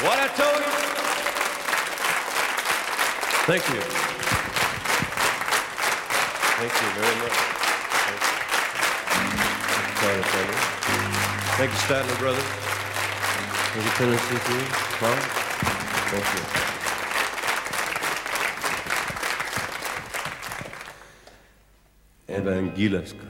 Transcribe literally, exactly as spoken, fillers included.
What I told you? Thank you. Thank you very much. Thank you, Thank you, Statler Brothers. Thank you, Tennessee Three. Mom. Thank you. Evangelisca.